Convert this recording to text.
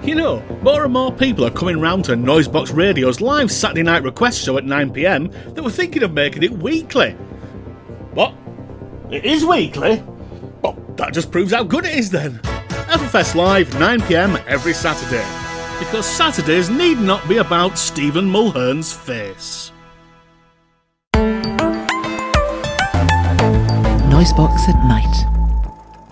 You know, more and more people are coming round to Noisebox Radio's live Saturday night request show at 9pm that were thinking of making it weekly. What? It is weekly? Well, that just proves how good it is then. Everfest Live, 9pm every Saturday. Because Saturdays need not be about Stephen Mulhern's face. Noisebox at night.